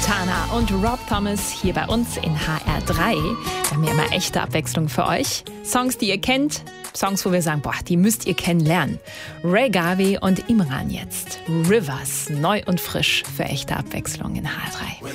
Montana und Rob Thomas hier bei uns in HR3. Wir haben ja immer echte Abwechslung für euch. Songs, die ihr kennt, Songs, wo wir sagen, die müsst ihr kennenlernen. Ray Garvey und Imran jetzt. Rivers, neu und frisch für echte Abwechslung in HR3.